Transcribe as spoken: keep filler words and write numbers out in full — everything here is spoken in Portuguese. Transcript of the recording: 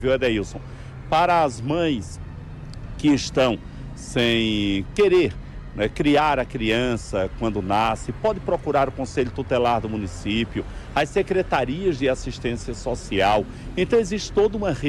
Viu, Adeilson? Para as mães que estão sem querer, né, criar a criança quando nasce, pode procurar o Conselho Tutelar do município, as secretarias de assistência social. Então existe toda uma rede